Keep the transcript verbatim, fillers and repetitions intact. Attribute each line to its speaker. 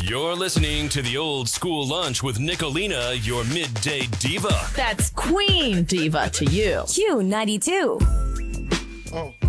Speaker 1: You're listening to the Old School Lunch with Nicolina, your midday diva.
Speaker 2: That's Queen Diva to you.
Speaker 3: Q ninety-two.
Speaker 4: Oh.